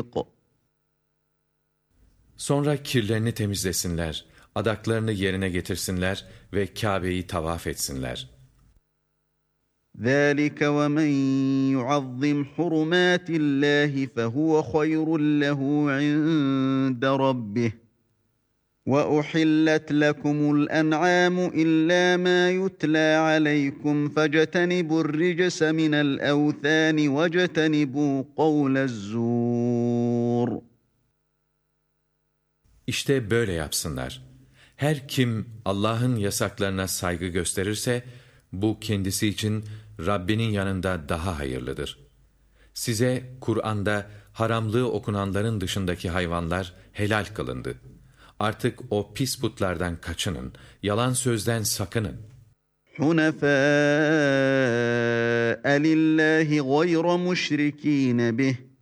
طَرِيقٍ Sonra kirlerini temizlesinler, adaklarını yerine getirsinler ve Kabe'yi tavaf etsinler. ذَٰلِكَ وَمَنْ يُعَظِّمْ حُرُمَاتِ اللّٰهِ فَهُوَ خَيْرٌ لَهُ عِندَ رَبِّهِ وَأُحِلَّتْ لَكُمُ الْأَنْعَامُ إِلَّا مَا يُتْلَىٰ عَلَيْكُمْ فَاجْتَنِبُوا الرِّجْسَ مِنَ الْأَوْثَانِ وَاجْتَنِبُوا قَوْلَ الزُّورِ İşte böyle yapsınlar. Her kim Allah'ın yasaklarına saygı gösterirse, bu kendisi için Rabbinin yanında daha hayırlıdır. Size Kur'an'da haramlığı okunanların dışındaki hayvanlar helal kılındı. Artık o pis putlardan kaçının, yalan sözden sakının. حُنَفَاءَ لِلّٰهِ غَيْرَ مُشْرِك۪ينَ بِهِ